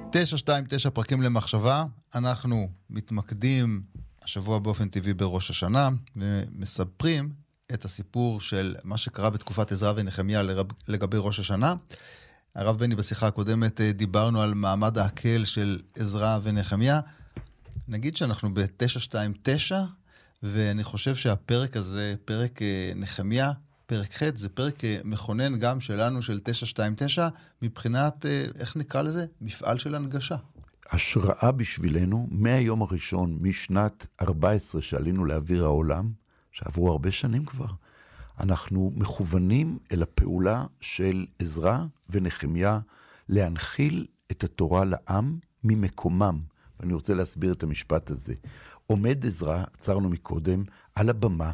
929 פרקים למחשבה. אנחנו מתמקדים השבוע באופן טבעי בראש השנה, ומספרים את הסיפור של מה שקרה בתקופת עזרא ונחמיה לגבי ראש השנה. הרב בני, בשיחה הקודמת דיברנו על מעמד ההקל של עזרא ונחמיה. נגיד שאנחנו ב-929, ואני חושב שהפרק הזה, פרק נחמיה, פרק ח', זה פרק מכונן גם שלנו, של 929, מבחינת, איך נקרא לזה? מפעל של הנגשה. השראה בשבילנו, מהיום הראשון, משנת 14 שעלינו לאוויר העולם, שעברו הרבה שנים כבר, אנחנו מכוונים אל הפעולה של עזרא ונחמיה, להנחיל את התורה לעם ממקומם. ואני רוצה להסביר את המשפט הזה. עומד עזרא, עצרנו מקודם, על הבמה,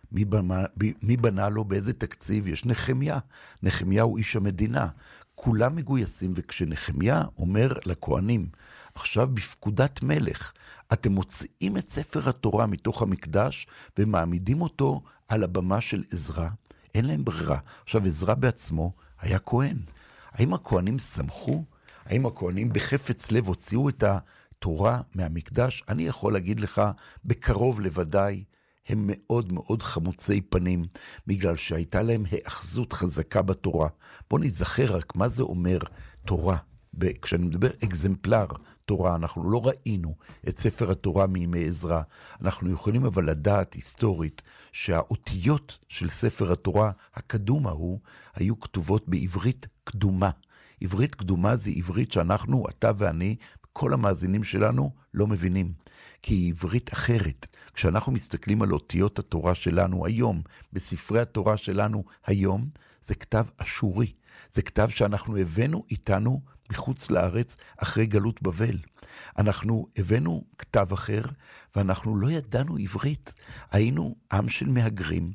מי בנה לו, באיזה תקציב? יש נחמיה. נחמיה הוא איש המדינה. כולם מגויסים, וכשנחמיה אומר לכהנים, עכשיו בפקודת מלך, אתם מוציאים את ספר התורה מתוך המקדש, ומעמידים אותו על הבמה של עזרא. אין להם ברירה. עכשיו עזרא בעצמו היה כהן. האם הכהנים שמחו? האם הכהנים בחפץ לב הוציאו את התורה מהמקדש? אני יכול להגיד לך, בקרוב לוודאי, הם מאוד מאוד חמוצי פנים, בגלל שהייתה להם האחזות חזקה בתורה. בוא נזכר רק מה זה אומר תורה. כשאני מדבר אקזמפלר תורה, אנחנו לא ראינו את ספר התורה מימי עזרא. אנחנו יכולים אבל לדעת היסטורית שהאותיות של ספר התורה הקדום ההוא היו כתובות בעברית קדומה. עברית קדומה זה עברית שאנחנו, אתה ואני, כל המאזינים שלנו לא מבינים, כי היא עברית אחרת. כשאנחנו מסתכלים על אותיות התורה שלנו היום, בספרי התורה שלנו היום, זה כתב אשורי. זה כתב שאנחנו הבאנו איתנו מחוץ לארץ אחרי גלות בבל. אנחנו הבאנו כתב אחר, ואנחנו לא ידענו עברית. היינו עם של מהגרים,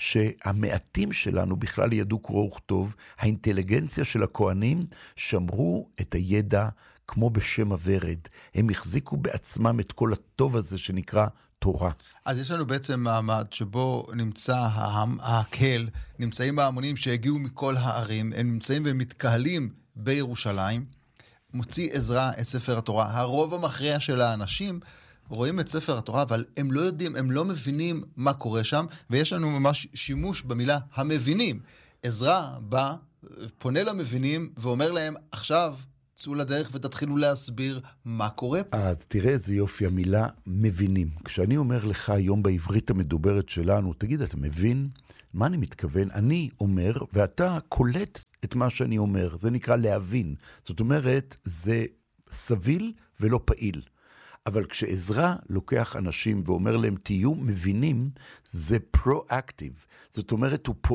שהמעטים שלנו בכלל ידעו קרוא וכתוב. האינטליגנציה של הכהנים שמרו את הידע כמו בשם הוורד. הם החזיקו בעצמם את כל הטוב הזה שנקרא תורה. אז יש לנו בעצם מעמד שבו נמצא ההקל, נמצאים ההמונים שהגיעו מכל הערים, הם נמצאים ומתקהלים בירושלים, מוציא עזרא את ספר התורה. הרוב המכריע של האנשים רואים את ספר התורה, אבל הם לא יודעים, הם לא מבינים מה קורה שם, ויש לנו ממש שימוש במילה המבינים. עזרא בא, פונה למבינים ואומר להם, עכשיו צאו לדרך ותתחילו להסביר מה קורה פה. אז תראה איזה יופי המילה מבינים. כשאני אומר לך היום בעברית המדוברת שלנו, תגיד, אתה מבין? מה אני מתכוון? אני אומר, ואתה קולט את מה שאני אומר. זה נקרא להבין. זאת אומרת, זה סביל ולא פעיל. אבל כשעזרא לוקח אנשים ואומר להם, תהיו מבינים, זה פרו-אקטיב. זאת אומרת, הוא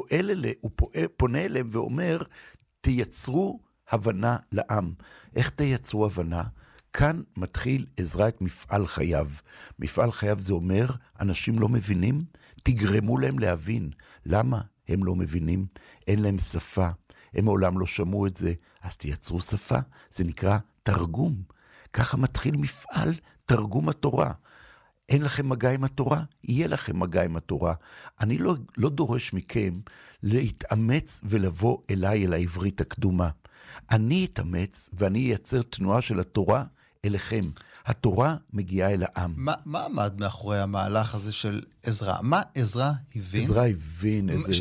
פונה אליהם ואומר, תייצרו הבנה לעם. איך תייצרו הבנה? כאן מתחיל עזרא את מפעל חייו. מפעל חייו זה אומר, אנשים לא מבינים, תגרמו להם להבין. למה הם לא מבינים? אין להם שפה. הם מעולם לא שמעו את זה. אז תייצרו שפה. זה נקרא תרגום. ככה מתחיל מפעל תרגום התורה. אין לכם מגע עם התורה? יהיה לכם מגע עם התורה. אני לא דורש מכם להתאמץ ולבוא אליי אל העברית הקדומה. אני אתאמץ ואני אייצר תנועה של התורה אליכם. התורה מגיעה אל העם. מה עמד מאחורי המהלך הזה של עזרא? מה עזרא הבין? עזרא הבין איזה...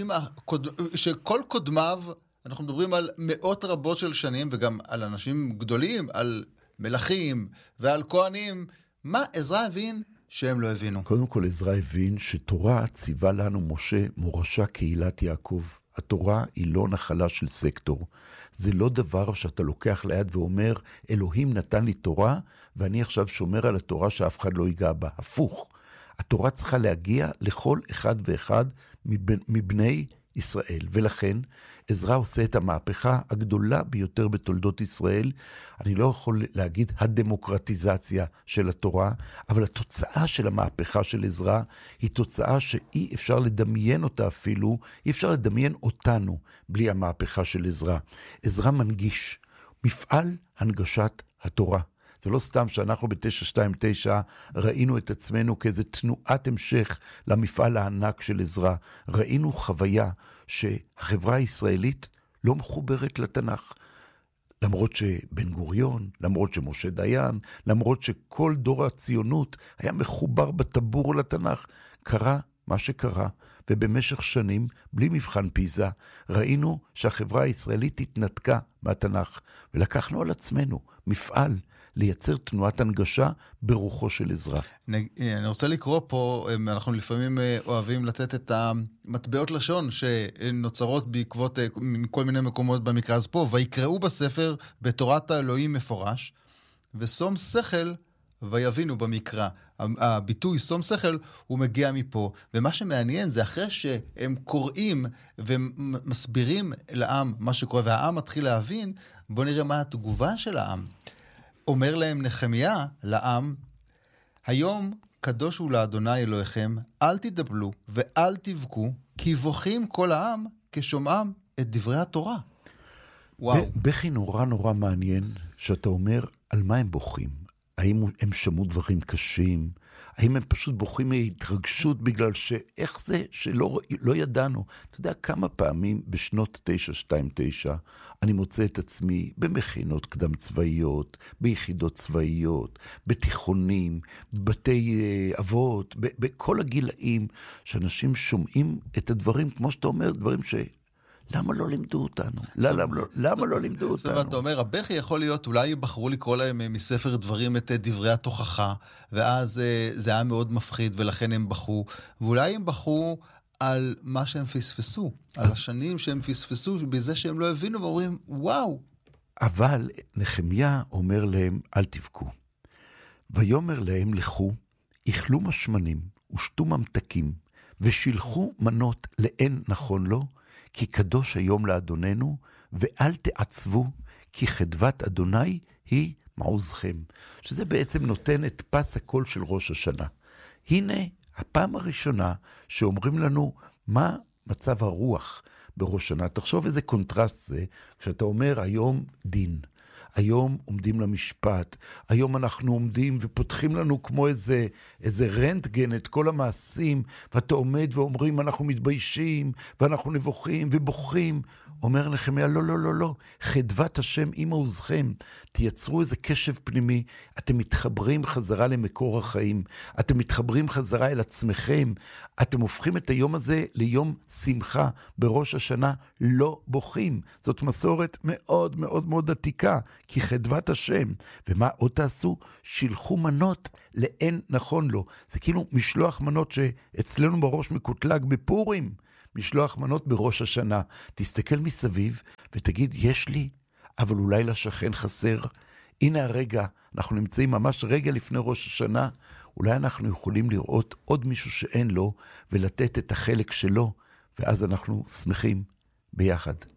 שכל קודמיו, אנחנו מדברים על מאות רבות של שנים, וגם על אנשים גדולים, על מלכים ועל כהנים, מה עזרא הבין שהם לא הבינו? קודם כל עזרא הבין שתורה ציווה לנו משה מורשה קהילת יעקב. התורה היא לא נחלה של סקטור. זה לא דבר שאתה לוקח ליד ואומר, אלוהים נתן לי תורה, ואני עכשיו שומר על התורה שאף אחד לא ייגע בה. הפוך. התורה צריכה להגיע לכל אחד ואחד מבני ישראל. ולכן עזרא עושה את המהפכה הגדולה ביותר בתולדות ישראל. אני לא יכול להגיד הדמוקרטיזציה של התורה, אבל התוצאה של המהפכה של עזרא היא תוצאה שאי אפשר לדמיין אותה אפילו, אי אפשר לדמיין אותנו בלי המהפכה של עזרא. עזרא מנגיש, מפעל הנגשת התורה. זה לא סתם שאנחנו ב-929 ראינו את עצמנו כאיזו תנועת המשך למפעל הענק של עזרא. ראינו חוויה שהחברה הישראלית לא מחוברת לתנ"ך. למרות שבן גוריון, למרות שמשה דיין, למרות שכל דור הציונות היה מחובר בטבור לתנ"ך, קרה מה שקרה, ובמשך שנים, בלי מבחן פיזה, ראינו שהחברה הישראלית התנתקה מהתנ"ך, ולקחנו על עצמנו מפעל לייצר תנועת הנגשה ברוחו של עזרא. אני רוצה לקרוא פה, אנחנו לפעמים אוהבים לתת את המטבעות לשון שנוצרות בעקבות מכל מיני מקומות במקרא, אז פה, ויקראו בספר בתורת האלוהים מפורש, ושום שכל ויבינו במקרא. הביטוי שום שכל הוא מגיע מפה, ומה שמעניין זה אחרי שהם קוראים ומסבירים לעם מה שקורה, והעם מתחיל להבין, בוא נראה מה התגובה של העם. אומר להם נחמיה לעם, היום קדוש הוא לאדוני אלוהיכם, אל תדבלו ואל תבכו, כי בוכים כל העם כשומעם את דברי התורה. וואו. בכי נורא נורא מעניין שאתה אומר על מה הם בוכים. האם הם שמעו דברים קשים? האם הם פשוט בוכים מהתרגשות בגלל שאיך זה שלא ידענו? אתה יודע כמה פעמים בשנות 929 אני מוצא את עצמי במכינות קדם צבאיות, ביחידות צבאיות, בתיכונים, בבתי אבות, בכל הגילאים, שאנשים שומעים את הדברים, כמו שאתה אומר, דברים למה לא לימדו אותנו? למה לא לימדו אותנו? זאת אומרת, אתה אומר, הבכי יכול להיות, אולי בחרו לקרוא להם מספר דברים את דברי התוכחה, ואז זה היה מאוד מפחיד, ולכן הם בכו, ואולי הם בכו על מה שהם פספסו, על השנים שהם פספסו, בזה שהם לא הבינו, ואומרים, וואו. אבל נחמיה אומר להם, אל תבכו. ויאמר להם, לכו, איכלו משמנים, ושתו ממתקים, ושילחו מנות לאין נכון לו, כי קדוש היום לאדוננו, ואל תעצבו, כי חדבת אדוני היא מעוזכם. שזה בעצם נותן את פס הקול של ראש השנה. הנה הפעם הראשונה שאומרים לנו מה מצב הרוח בראש השנה. תחשוב איזה קונטרסט זה, כשאתה אומר היום דין. היום עומדים למשפט, היום אנחנו עומדים ופותחים לנו כמו איזה רנטגן את כל המעשים, ואתה עומד ואומרים אנחנו מתביישים, ואנחנו נבוכים ובוכים. אומר נחמיה, לא, לא, לא, לא, חדבת השם עם מעוזכם, תייצרו איזה קשב פנימי, אתם מתחברים חזרה למקור החיים, אתם מתחברים חזרה אל עצמכם, אתם הופכים את היום הזה ליום שמחה, בראש השנה לא בוכים. זאת מסורת מאוד מאוד מאוד עתיקה, כי חדבת השם. ומה עוד תעשו? שילחו מנות לאין נכון לו. זה כאילו משלוח מנות שאצלנו בראש מקוטלג בפורים, משלוח מנות בראש השנה. תסתכל מסביב ותגיד, יש לי, אבל אולי לשכן חסר. הנה הרגע, אנחנו נמצאים ממש רגע לפני ראש השנה, אולי אנחנו יכולים לראות עוד מישהו שאין לו, ולתת את החלק שלו, ואז אנחנו שמחים ביחד.